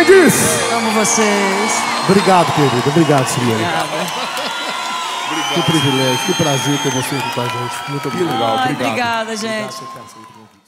Mendes! Amo vocês. Obrigado, querido. Obrigado, Siriane. Obrigada. Que privilégio, que prazer ter você aqui com a gente. Muito obrigado. Ai, obrigada, gente. Obrigado,